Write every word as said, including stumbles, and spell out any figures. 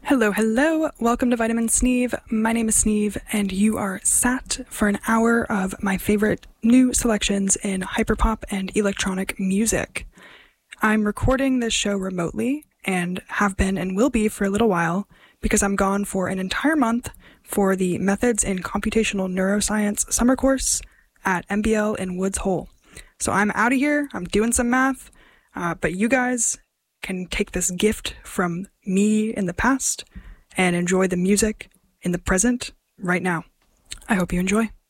Hello, hello. Welcome to Vitamin Sneeve. My name is Sneeve, and you are sat for an hour of my favorite new selections in hyperpop and electronic music. I'm recording this show remotely, and have been and will be for a little while, because I'm gone for an entire month for the Methods in Computational Neuroscience summer course at M B L in Woods Hole. So I'm out of here, I'm doing some math, uh, but you guys can take this gift from me in the past and enjoy the music in the present right now. I hope you enjoy.